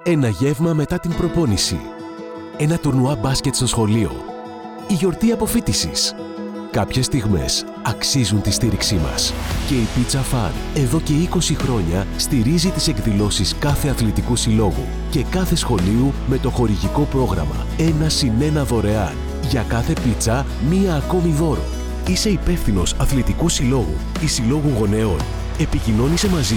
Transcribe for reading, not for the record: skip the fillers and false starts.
Ένα γεύμα μετά την προπόνηση. Ένα τουρνουά μπάσκετ στο σχολείο. Η γιορτή αποφοίτησης. Κάποιες στιγμές αξίζουν τη στήριξή μας. Και η Pizza Fun εδώ και 20 χρόνια στηρίζει τις εκδηλώσεις κάθε αθλητικού συλλόγου και κάθε σχολείου με το χορηγικό πρόγραμμα 1+1 δωρεάν. Για κάθε πίτσα, μία ακόμη δώρο. Είσαι υπεύθυνος αθλητικού συλλόγου ή συλλόγου γονέων. Επικοινώνησε μαζί